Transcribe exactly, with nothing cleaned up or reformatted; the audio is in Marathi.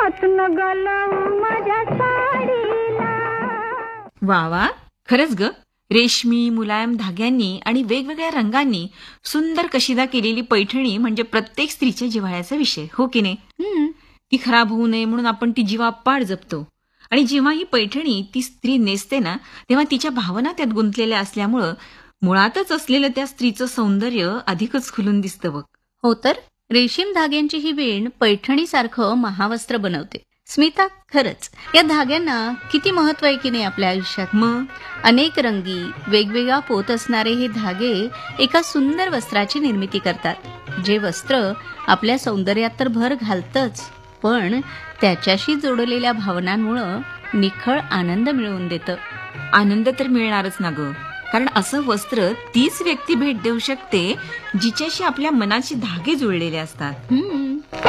रत्न गलावू माझ्या साडीला. वा वा, खरंच ग, रेशमी मुलायम धाग्यांनी आणि वेगवेगळ्या रंगांनी सुंदर कशिदा केलेली पैठणी म्हणजे प्रत्येक स्त्रीच्या जिव्हाळ्याचा विषय, हो की नाही? ती खराब होऊ नये म्हणून आपण ती जीवापाड जपतो. आणि जेव्हा ही पैठणी ती स्त्री नेसते ना, तेव्हा तिच्या भावना त्यात गुंतलेल्या असल्यामुळं मुळातच असलेलं त्या स्त्रीचं सौंदर्य अधिकच खुलून दिसतं बघ. हो तर, रेशीम धाग्यांची ही वीण पैठणीसारखं महावस्त्र बनवते. स्मिता, खरंच या धाग्यांना किती महत्व आहे की नाही आपल्या आयुष्यात. मग अनेक रंगी वेगवेगळा पोत असणारे हे धागे एका सुंदर वस्त्राची निर्मिती करतात. जे वस्त्र आपल्या सौंदर्यात तर भर घालतच, पण त्याच्याशी जोडलेल्या भावनांमुळं निखळ आनंद मिळवून देतं. आनंद तर मिळणारच ना ग, कारण असं वस्त्र तीच व्यक्ती भेट देऊ शकते जिच्याशी आपल्या मनाचे धागे जुळलेले असतात. हम्म